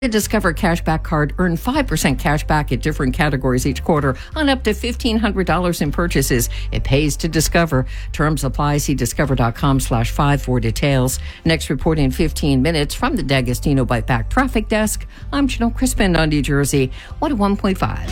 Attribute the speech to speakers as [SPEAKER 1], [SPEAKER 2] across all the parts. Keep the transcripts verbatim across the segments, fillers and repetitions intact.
[SPEAKER 1] The Discover Cashback Card earn five percent cash back at different categories each quarter on up to fifteen hundred dollars in purchases. It pays to Discover. Terms apply. See discover.com slash five for details. Next report in fifteen minutes from the D'Agostino Bite Back Traffic Desk. I'm Janelle Crispin on New Jersey one oh one point five.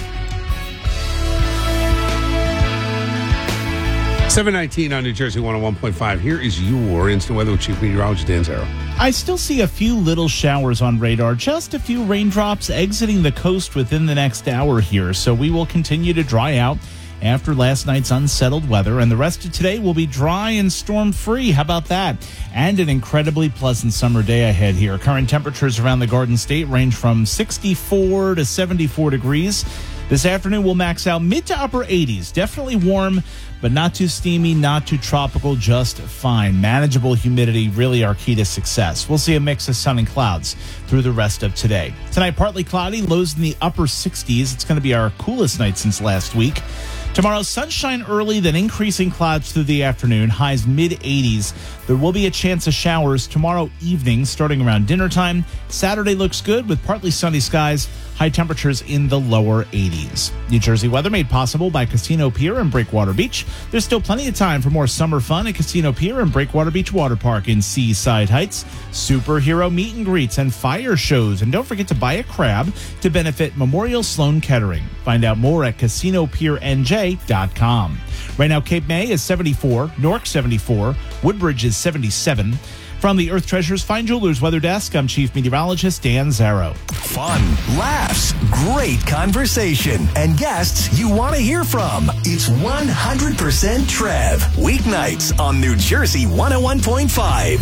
[SPEAKER 2] seven nineteen on New Jersey one oh one point five. Here is your instant weather with Chief Meteorologist Dan Zarrow.
[SPEAKER 3] I still see a few little showers on radar, just a few raindrops exiting the coast within the next hour here. So we will continue to dry out after last night's unsettled weather, and the rest of today will be dry and storm-free. How about that? And an incredibly pleasant summer day ahead here. Current temperatures around the Garden State range from sixty-four to seventy-four degrees. This afternoon will max out mid to upper eighties. Definitely warm, but not too steamy, not too tropical, just fine. Manageable humidity, really our key to success. We'll see a mix of sun and clouds through the rest of today. Tonight, partly cloudy, lows in the upper sixties. It's going to be our coolest night since last week. Tomorrow, sunshine early, then increasing clouds through the afternoon, highs mid-eighties. There will be a chance of showers tomorrow evening, starting around dinner time. Saturday looks good with partly sunny skies, high temperatures in the lower eighties. New Jersey weather made possible by Casino Pier and Breakwater Beach. There's still plenty of time for more summer fun at Casino Pier and Breakwater Beach Water Park in Seaside Heights. Superhero meet and greets and fire shows. And don't forget to buy a crab to benefit Memorial Sloan Kettering. Find out more at casino pier n j dot com. Right now, Cape May is seventy-four, Newark seventy-four, Woodbridge is seventy-seven. From the Earth Treasures Fine Jewelers Weather Desk, I'm Chief Meteorologist Dan Zarrow.
[SPEAKER 4] Fun, laughs, great conversation, and guests you want to hear from. It's one hundred percent Trev. Weeknights on New Jersey one oh one point five.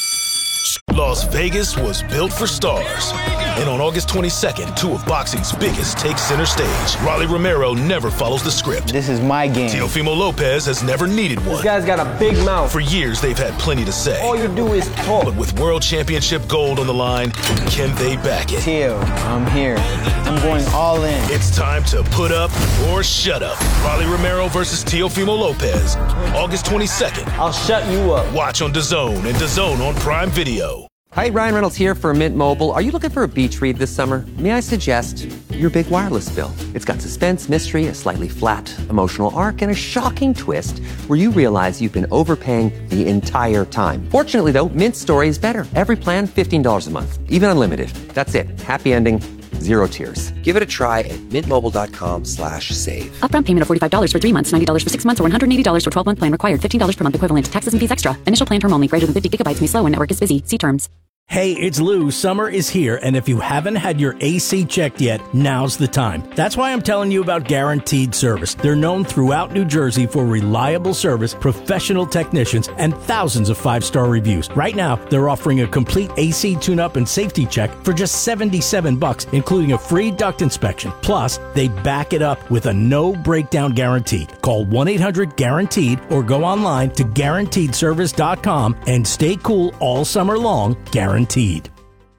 [SPEAKER 5] Las Vegas was built for stars. And on August twenty-second, two of boxing's biggest take center stage. Rolly Romero never follows the script.
[SPEAKER 6] This is my game.
[SPEAKER 5] Teofimo Lopez has never needed one.
[SPEAKER 6] This guy's got a big mouth.
[SPEAKER 5] For years, they've had plenty to say.
[SPEAKER 6] All you do is talk.
[SPEAKER 5] But with World Championship gold on the line, can they back it?
[SPEAKER 6] Teo, I'm here. I'm going all in.
[SPEAKER 5] It's time to put up or shut up. Rolly Romero versus Teofimo Lopez. August twenty-second.
[SPEAKER 6] I'll shut you up.
[SPEAKER 5] Watch on DAZN and DAZN on Prime Video.
[SPEAKER 7] Hi, Ryan Reynolds here for Mint Mobile. Are you looking for a beach read this summer? May I suggest your big wireless bill? It's got suspense, mystery, a slightly flat emotional arc, and a shocking twist where you realize you've been overpaying the entire time. Fortunately, though, Mint's story is better. Every plan, fifteen dollars a month, even unlimited. That's it. Happy ending. Zero tears. Give it a try at mintmobile.com slash save.
[SPEAKER 8] Upfront payment of forty-five dollars for three months, ninety dollars for six months, or one hundred eighty dollars for twelve-month plan required. fifteen dollars per month equivalent. Taxes and fees extra. Initial plan term only. Greater than fifty gigabytes may slow when network is busy. See terms.
[SPEAKER 9] Hey, it's Lou. Summer is here, and if you haven't had your A C checked yet, now's the time. That's why I'm telling you about Guaranteed Service. They're known throughout New Jersey for reliable service, professional technicians, and thousands of five-star reviews. Right now, they're offering a complete A C tune-up and safety check for just seventy-seven bucks, including a free duct inspection. Plus, they back it up with a no-breakdown guarantee. Call one eight hundred guaranteed or go online to guaranteed service dot com and stay cool all summer long. Guaranteed. Guaranteed.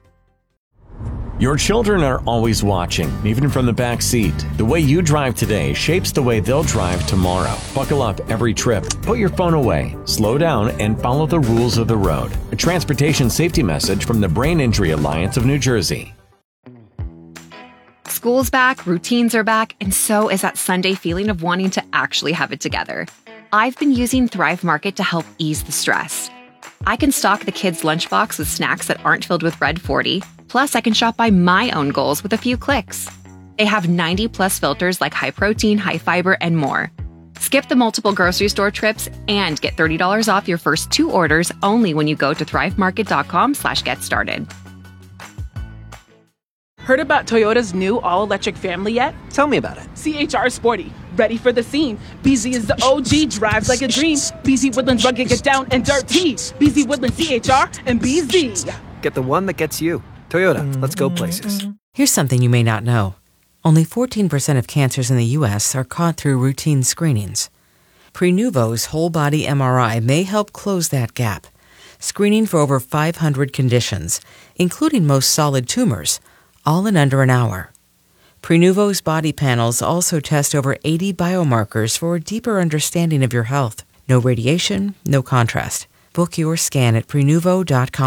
[SPEAKER 10] Your children are always watching, even from the back seat. The way you drive today shapes the way they'll drive tomorrow. Buckle up every trip. Put your phone away. Slow down and follow the rules of the road. A transportation safety message from the Brain Injury Alliance of New Jersey.
[SPEAKER 11] School's back, routines are back, and so is that Sunday feeling of wanting to actually have it together. I've been using Thrive Market to help ease the stress. I can stock the kids' lunchbox with snacks that aren't filled with Red forty. Plus, I can shop by my own goals with a few clicks. They have ninety plus filters like high protein, high fiber, and more. Skip the multiple grocery store trips and get thirty dollars off your first two orders only when you go to thrivemarket.com slash get started.
[SPEAKER 12] Heard about Toyota's new all-electric family yet?
[SPEAKER 7] Tell me about it.
[SPEAKER 12] C H R Sporty, ready for the scene. B Z is the O G, drives like a dream. B Z Woodlands rugged, get down and dirty. B Z Woodlands C H R and B Z.
[SPEAKER 13] Get the one that gets you. Toyota, let's go places.
[SPEAKER 14] Here's something you may not know. Only fourteen percent of cancers in the U S are caught through routine screenings. Prenuvo's whole-body M R I may help close that gap. Screening for over five hundred conditions, including most solid tumors, all in under an hour. Prenuvo's body panels also test over eighty biomarkers for a deeper understanding of your health. No radiation, no contrast. Book your scan at prenuvo dot com.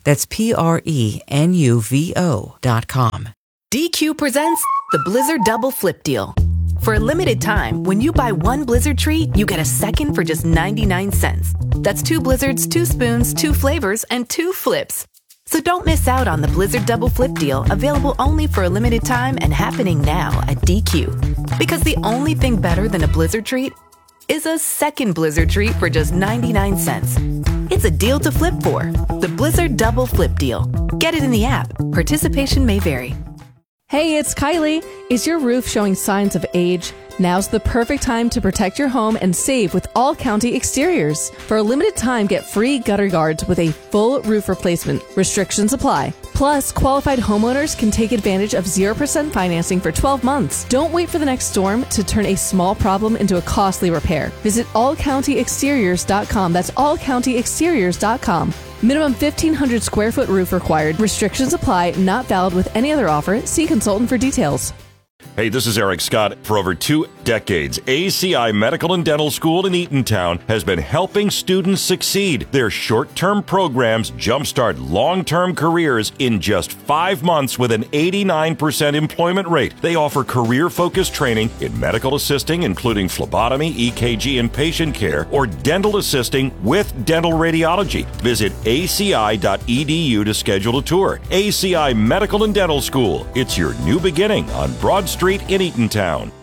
[SPEAKER 14] That's P R E N U V O dot com.
[SPEAKER 15] D Q presents the Blizzard Double Flip Deal. For a limited time, when you buy one Blizzard treat, you get a second for just ninety-nine cents. That's two Blizzards, two spoons, two flavors, and two flips. So don't miss out on the Blizzard Double Flip Deal, available only for a limited time and happening now at D Q. Because the only thing better than a Blizzard treat is a second Blizzard treat for just ninety-nine cents. It's a deal to flip for. The Blizzard Double Flip Deal. Get it in the app. Participation may vary.
[SPEAKER 16] Hey, it's Kylie. Is your roof showing signs of age? Now's the perfect time to protect your home and save with All County Exteriors. For a limited time, get free gutter guards with a full roof replacement. Restrictions apply. Plus, qualified homeowners can take advantage of zero percent financing for twelve months. Don't wait for the next storm to turn a small problem into a costly repair. Visit all county exteriors dot com. That's all county exteriors dot com. Minimum fifteen hundred square foot roof required. Restrictions apply. Not valid with any other offer. See consultant for details.
[SPEAKER 17] Hey, this is Eric Scott. For over two decades, A C I Medical and Dental School in Eatontown has been helping students succeed. Their short-term programs jumpstart long-term careers in just five months with an eighty-nine percent employment rate. They offer career-focused training in medical assisting, including phlebotomy, E K G, and patient care, or dental assisting with dental radiology. Visit A C I dot E D U to schedule a tour. A C I Medical and Dental School. It's your new beginning on Broad Street in Eatontown.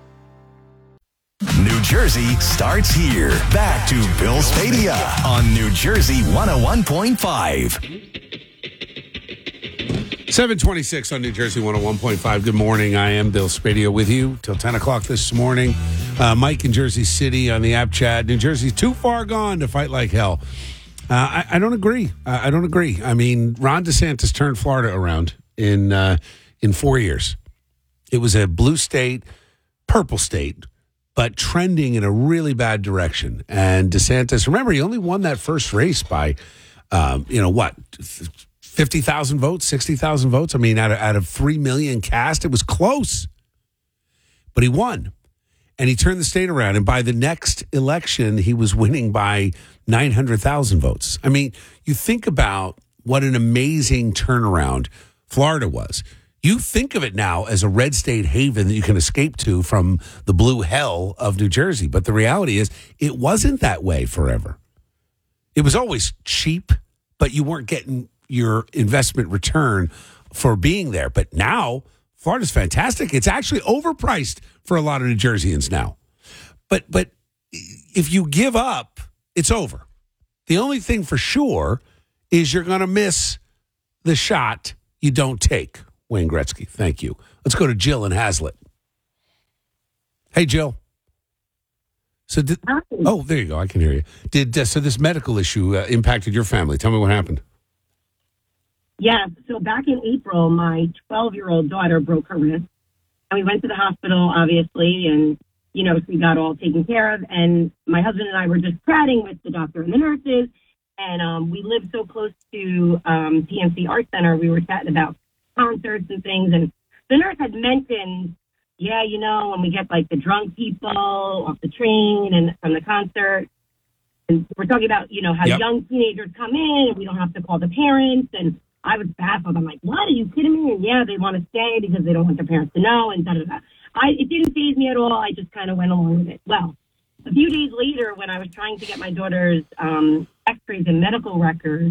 [SPEAKER 4] New Jersey starts here. Back to Bill Spadea on New Jersey one oh one point five.
[SPEAKER 2] seven twenty-six on New Jersey one oh one point five. Good morning. I am Bill Spadea with you till ten o'clock this morning. Uh, Mike in Jersey City on the app chat. New Jersey's too far gone to fight like hell. Uh, I, I don't agree. Uh, I don't agree. I mean, Ron DeSantis turned Florida around in uh, in four years. It was a blue state, purple state, but trending in a really bad direction. And DeSantis, remember, he only won that first race by, um, you know, what, fifty thousand votes, sixty thousand votes? I mean, out of, out of three million cast, it was close. But he won. And he turned the state around. And by the next election, he was winning by nine hundred thousand votes. I mean, you think about what an amazing turnaround Florida was. You think of it now as a red state haven that you can escape to from the blue hell of New Jersey. But the reality is it wasn't that way forever. It was always cheap, but you weren't getting your investment return for being there. But now Florida's fantastic. It's actually overpriced for a lot of New Jerseyans now. But but if you give up, it's over. The only thing for sure is you're going to miss the shot you don't take. Wayne Gretzky, thank you. Let's go to Jill in Hazlitt. Hey, Jill. So, did, oh, there you go. I can hear you. Did uh, so? This medical issue uh, impacted your family. Tell me what happened.
[SPEAKER 18] Yeah. So back in April, my twelve-year-old daughter broke her wrist, and we went to the hospital, obviously, and you know we got all taken care of. And my husband and I were just chatting with the doctor and the nurses, and um, we lived so close to um, P M C Art Center. We were chatting about concerts and things, and the nurse had mentioned, yeah, you know, when we get like the drunk people off the train and from the concert, and we're talking about, you know, how yep. young teenagers come in and we don't have to call the parents. And I was baffled. I'm like, what? Are you kidding me? And yeah, they want to stay because they don't want their parents to know. And da da da. I it didn't faze me at all. I just kind of went along with it. Well, a few days later, when I was trying to get my daughter's um, X-rays and medical records,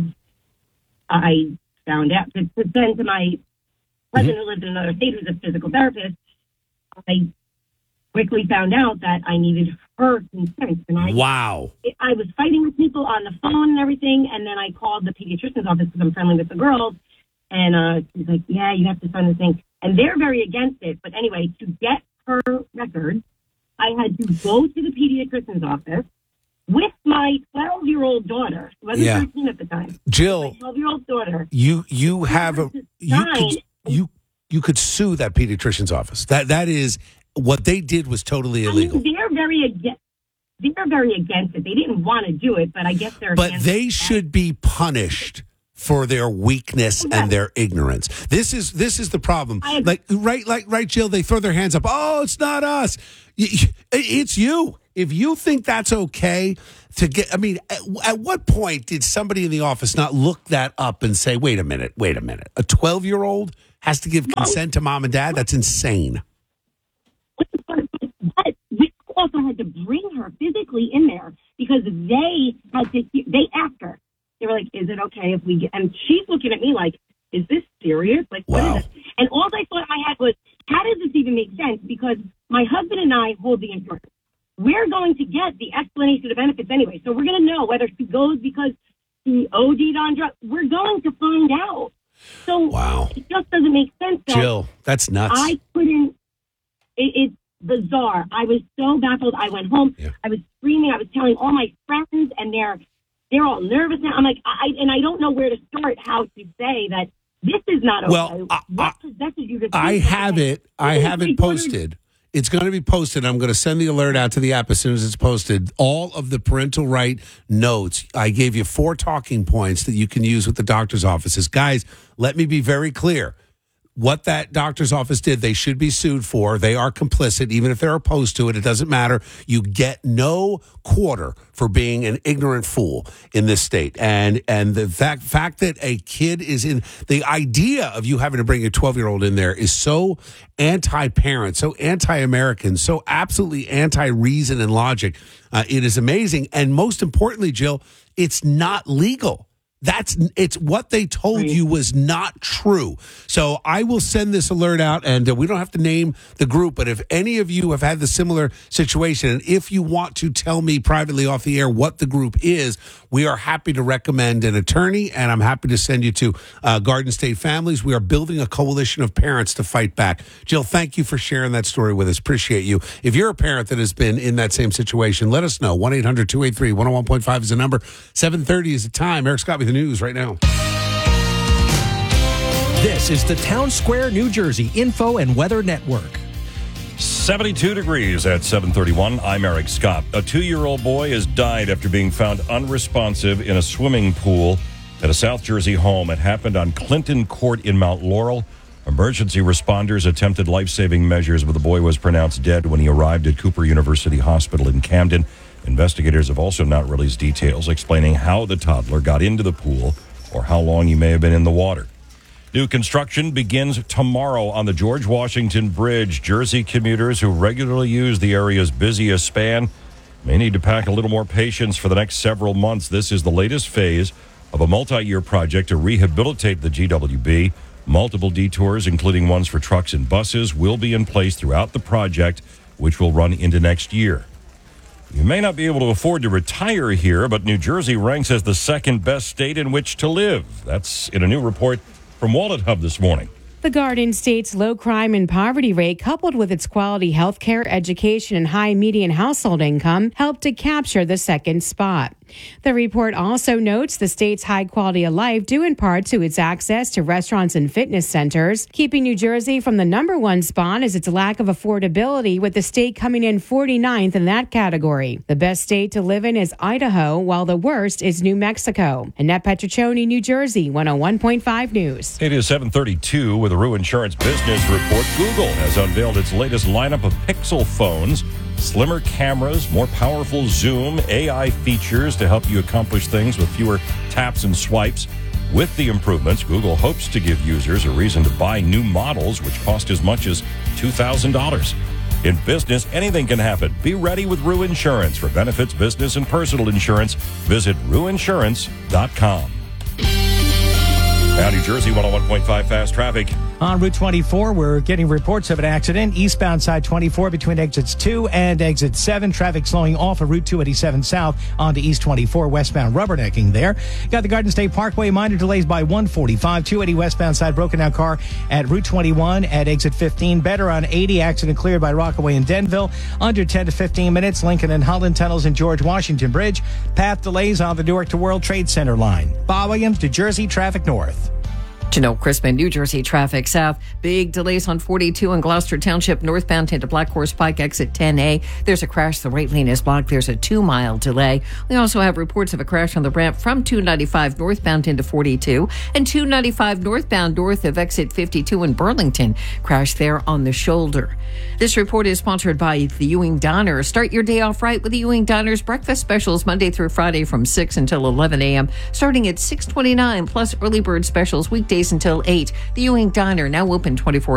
[SPEAKER 18] I found out to, to send to my cousin who lived in another state, who's a physical therapist. I quickly found out that I needed her consent. And I,
[SPEAKER 2] wow.
[SPEAKER 18] I was fighting with people on the phone and everything, and then I called the pediatrician's office because I'm friendly with the girls, and uh, she's like, yeah, you have to sign the thing. And they're very against it. But anyway, to get her records, I had to go to the pediatrician's office with my twelve-year-old daughter. She wasn't
[SPEAKER 2] yeah.
[SPEAKER 18] thirteen at the time.
[SPEAKER 2] Jill,
[SPEAKER 18] my twelve-year-old daughter.
[SPEAKER 2] You you have a you could, you you could sue that pediatrician's office. That that is what they did was totally illegal.
[SPEAKER 18] I mean, they're very against. They're very against it. They didn't want to do it, but I guess they're.
[SPEAKER 2] But they should be punished for their weakness and their ignorance. This is this is the problem. Like right, like right, Jill. They throw their hands up. Oh, it's not us. It's you. If you think that's okay to get, I mean, at, at what point did somebody in the office not look that up and say, "Wait a minute, wait a minute, a twelve-year-old has to give consent to mom and dad"? That's insane.
[SPEAKER 18] But we also had to bring her physically in there because they had to. They asked her. They were like, "Is it okay if we get?" And she's looking at me like, "Is this serious? Like, what wow. is it?" And all I thought I had was, "How does this even make sense?" Because my husband and I hold the insurance. We're going to get the explanation of benefits anyway, so we're going to know whether she goes because she O D'd on drugs. We're going to find out. So
[SPEAKER 2] wow.
[SPEAKER 18] It just doesn't make sense. That
[SPEAKER 2] Jill, that's nuts.
[SPEAKER 18] I couldn't. It, it's bizarre. I was so baffled. I went home. Yeah. I was screaming. I was telling all my friends, and they're they're all nervous now. I'm like, I and I don't know where to start. How to say that this is not okay.
[SPEAKER 2] Well, I,
[SPEAKER 18] what possesses you to
[SPEAKER 2] I have it. I have it posted. It's going to be posted. I'm going to send the alert out to the app as soon as it's posted. All of the parental right notes. I gave you four talking points that you can use with the doctor's offices. Guys, let me be very clear. What that doctor's office did, they should be sued for. They are complicit, even if they're opposed to it. It doesn't matter. You get no quarter for being an ignorant fool in this state. And and the fact fact that a kid is in, the idea of you having to bring a twelve-year-old in there is so anti-parent, so anti-American, so absolutely anti-reason and logic. Uh, it is amazing. And most importantly, Jill, it's not legal. That's it's what they told you was not true. So I will send this alert out, and uh, we don't have to name the group, but if any of you have had the similar situation, and if you want to tell me privately off the air what the group is, we are happy to recommend an attorney, and I'm happy to send you to uh, Garden State Families. We are building a coalition of parents to fight back. Jill, thank you for sharing that story with us. Appreciate you. If you're a parent that has been in that same situation, let us know. one eight hundred two eight three one oh one point five is the number. seven thirty is the time. Eric Scott with the news right now.
[SPEAKER 19] This is the Town Square, New Jersey Info and Weather Network.
[SPEAKER 20] seventy-two degrees at seven thirty-one. I'm Eric Scott. A two-year-old boy has died after being found unresponsive in a swimming pool at a South Jersey home. It happened on Clinton Court in Mount Laurel. Emergency responders attempted life-saving measures, but the boy was pronounced dead when he arrived at Cooper University Hospital in Camden. Investigators have also not released details explaining how the toddler got into the pool or how long he may have been in the water. New construction begins tomorrow on the George Washington Bridge. Jersey commuters who regularly use the area's busiest span may need to pack a little more patience for the next several months. This is the latest phase of a multi-year project to rehabilitate the G W B. Multiple detours, including ones for trucks and buses, will be in place throughout the project, which will run into next year. You may not be able to afford to retire here, but New Jersey ranks as the second best state in which to live. That's in a new report from Wallet Hub this morning.
[SPEAKER 21] The Garden State's low crime and poverty rate, coupled with its quality health care, education, and high median household income, helped to capture the second spot. The report also notes the state's high quality of life due in part to its access to restaurants and fitness centers. Keeping New Jersey from the number one spot is its lack of affordability, with the state coming in forty-ninth in that category. The best state to live in is Idaho, while the worst is New Mexico. Annette Petriccioni, New Jersey, one oh one point five News.
[SPEAKER 20] It is seven thirty-two with a Rue Insurance Business Report. Google has unveiled its latest lineup of Pixel phones. Slimmer cameras, more powerful zoom, A I features to help you accomplish things with fewer taps and swipes. With the improvements, Google hopes to give users a reason to buy new models, which cost as much as two thousand dollars. In business, anything can happen. Be ready with Rue Insurance. For benefits, business, and personal insurance, visit rue insurance dot com. Now, New Jersey one oh one point five fast traffic.
[SPEAKER 19] On Route twenty-four, we're getting reports of an accident. Eastbound side twenty-four between exits two and exit seven. Traffic slowing off of Route two eighty-seven south onto East twenty-four, westbound rubbernecking there. Got the Garden State Parkway, minor delays by one forty-five. two eighty westbound side, broken down car at Route twenty-one at exit fifteen. Better on eighty, accident cleared by Rockaway in Denville. Under ten to fifteen minutes, Lincoln and Holland tunnels and George Washington Bridge. Path delays on the Newark to World Trade Center line. Bob Williams, New Jersey, traffic north.
[SPEAKER 1] Janelle Crispin, New Jersey traffic south. Big delays on forty-two in Gloucester Township, northbound into Black Horse Pike, exit ten A. There's a crash. The right lane is blocked. There's a two-mile delay. We also have reports of a crash on the ramp from two ninety-five northbound into forty-two and two ninety-five northbound north of exit fifty-two in Burlington. Crash there on the shoulder. This report is sponsored by the Ewing Diner. Start your day off right with the Ewing Diner's breakfast specials Monday through Friday from six until eleven a.m. starting at six twenty-nine, plus early bird specials weekdays until eight. The Ewing Diner, now open twenty-four